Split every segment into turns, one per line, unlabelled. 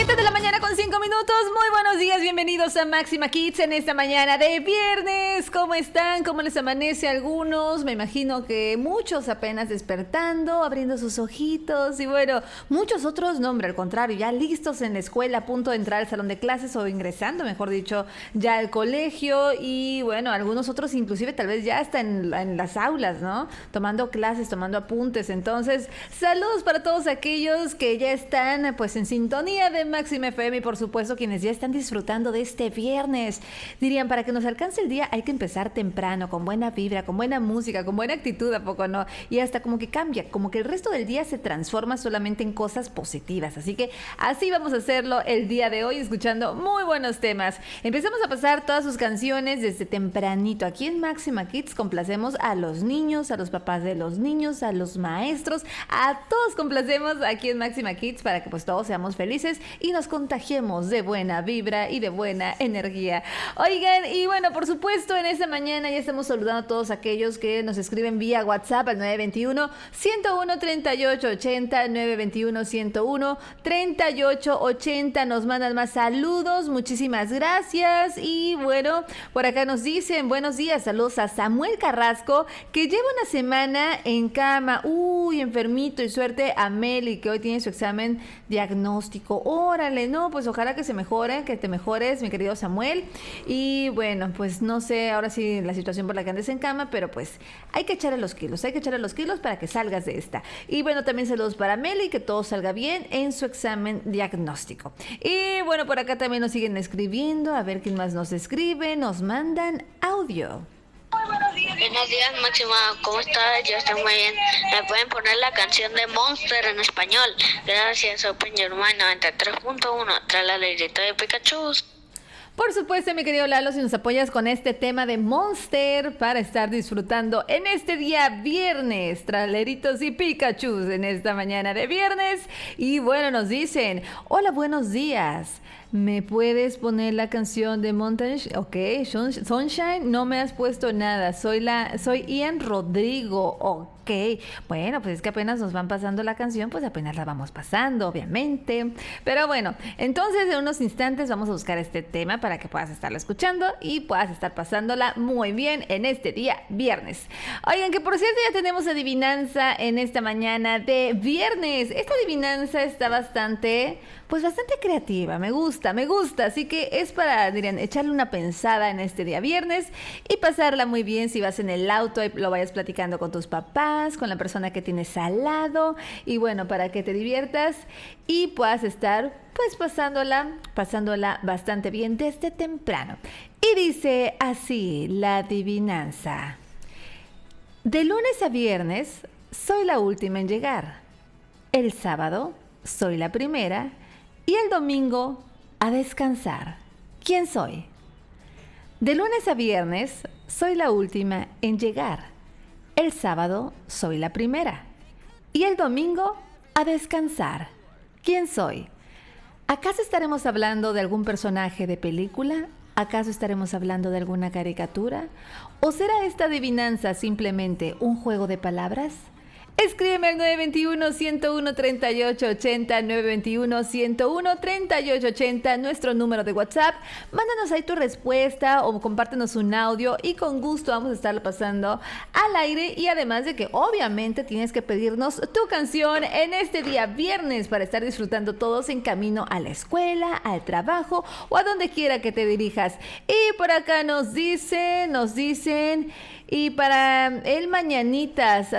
7 de la mañana con 5 minutos. Muy buenos días, bienvenidos a Máxima Kids en esta mañana de viernes. ¿Cómo están? ¿Cómo les amanece a algunos? Me imagino que muchos apenas despertando, abriendo sus ojitos y bueno, muchos otros no, hombre, al contrario, ya listos en la escuela, a punto de entrar al salón de clases o ingresando, mejor dicho, ya al colegio y bueno, algunos otros inclusive tal vez ya hasta en las aulas, ¿no? Tomando clases, tomando apuntes. Entonces, saludos para todos aquellos que ya están pues en sintonía de Máxima FM y por supuesto quienes ya están disfrutando de este viernes. Dirían, para que nos alcance el día hay que empezar temprano, con buena vibra, con buena música, con buena actitud, ¿a poco no? Y hasta como que cambia, como que el resto del día se transforma solamente en cosas positivas. Así que así vamos a hacerlo el día de hoy, escuchando muy buenos temas. Empezamos a pasar todas sus canciones desde tempranito. Aquí en Máxima Kids complacemos a los niños, a los papás de los niños, a los maestros, a todos complacemos aquí en Máxima Kids para que pues todos seamos felices y nos contagiemos de buena vibra y de buena energía. Oigan, y bueno, por supuesto, en esta mañana ya estamos saludando a todos aquellos que nos escriben vía WhatsApp al 921-101-3880, 921-101-3880. Nos mandan más saludos, muchísimas gracias. Y bueno, por acá nos dicen, buenos días, saludos a Samuel Carrasco, que lleva una semana en cama, enfermito, y suerte a Meli, que hoy tiene su examen diagnóstico. Órale, no, pues ojalá que se mejore, que te mejores, mi querido Samuel. Y bueno, pues no sé ahora sí la situación por la que andes en cama, pero pues hay que echarle los kilos, para que salgas de esta. Y bueno, también saludos para Meli, que todo salga bien en su examen diagnóstico. Y bueno, por acá también nos siguen escribiendo, a ver quién más nos escribe, nos mandan audio.
Buenos días, Máxima, ¿cómo estás? Yo estoy muy bien. ¿Me pueden poner la canción de Monster en español? Gracias, Open Your Mind 93.1, tras la letrita de Pikachu.
Por supuesto, mi querido Lalo, si nos apoyas con este tema de Monster para estar disfrutando en este día viernes, traleritos y Pikachus en esta mañana de viernes. Y bueno, nos dicen, hola, buenos días. ¿Me puedes poner la canción de Mountain? Ok, Sunshine, no me has puesto nada. Soy Ian Rodrigo. Ok, bueno, pues es que apenas nos van pasando la canción, pues apenas la vamos pasando, obviamente. Pero bueno, entonces en unos instantes vamos a buscar este tema para que puedas estarla escuchando y puedas estar pasándola muy bien en este día viernes. Oigan, que por cierto ya tenemos adivinanza en esta mañana de viernes. Esta adivinanza está bastante creativa, me gusta, así que es para, dirían, echarle una pensada en este día viernes y pasarla muy bien si vas en el auto y lo vayas platicando con tus papás, con la persona que tienes al lado y bueno, para que te diviertas y puedas estar pues pasándola bastante bien desde temprano. Y dice así la adivinanza: de lunes a viernes soy la última en llegar, el sábado soy la primera y el domingo a descansar. ¿Quién soy? De lunes a viernes soy la última en llegar. El sábado soy la primera. Y el domingo a descansar. ¿Quién soy? ¿Acaso estaremos hablando de algún personaje de película? ¿Acaso estaremos hablando de alguna caricatura? ¿O será esta adivinanza simplemente un juego de palabras? Escríbeme al 921-101-3880, 921-101-3880, nuestro número de WhatsApp. Mándanos ahí tu respuesta o compártenos un audio y con gusto vamos a estarlo pasando al aire. Y además de que obviamente tienes que pedirnos tu canción en este día viernes para estar disfrutando todos en camino a la escuela, al trabajo o a donde quiera que te dirijas. Y por acá nos dicen... Y para el Mañanitas,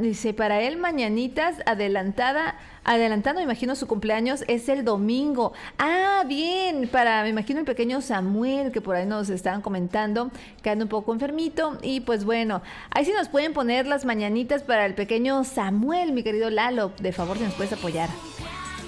adelantando, me imagino su cumpleaños es el domingo. Ah, bien, me imagino el pequeño Samuel, que por ahí nos estaban comentando, que anda un poco enfermito. Y pues bueno, ahí sí nos pueden poner las mañanitas para el pequeño Samuel, mi querido Lalo. De favor, si nos puedes apoyar.